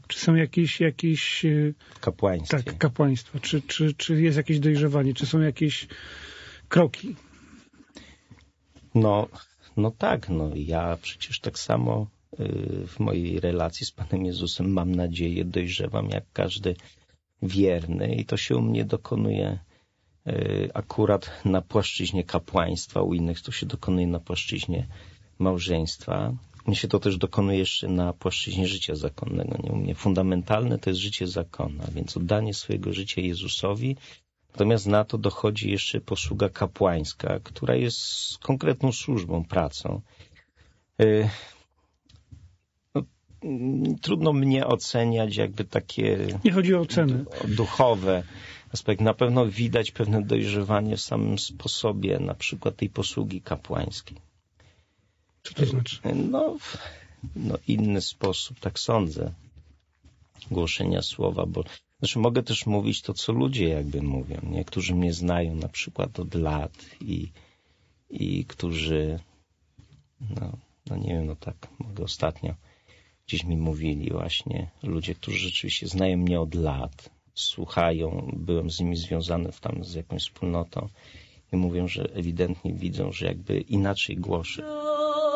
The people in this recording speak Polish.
Czy są jakieś kapłaństwie. Tak, kapłaństwa. Czy jest jakieś dojrzewanie? Czy są jakieś kroki? No tak, ja przecież tak samo w mojej relacji z Panem Jezusem, mam nadzieję, dojrzewam jak każdy wierny i to się u mnie dokonuje akurat na płaszczyźnie kapłaństwa, u innych to się dokonuje na płaszczyźnie małżeństwa. Mnie się to też dokonuje jeszcze na płaszczyźnie życia zakonnego. Nie? U mnie fundamentalne to jest życie zakonna, więc oddanie swojego życia Jezusowi. Natomiast na to dochodzi jeszcze posługa kapłańska, która jest konkretną służbą, pracą. Trudno mnie oceniać jakby takie... Nie chodzi o ocenę. Duchowe aspekt. Na pewno widać pewne dojrzewanie w samym sposobie, na przykład tej posługi kapłańskiej. Co to znaczy? Inny sposób, tak sądzę, głoszenia słowa, bo mogę też mówić to, co ludzie jakby mówią. Niektórzy mnie znają na przykład od lat i którzy, nie wiem, tak mogę ostatnio gdzieś mi mówili właśnie ludzie, którzy rzeczywiście znają mnie od lat, słuchają, byłem z nimi związany tam z jakąś wspólnotą i mówią, że ewidentnie widzą, że jakby inaczej głoszę.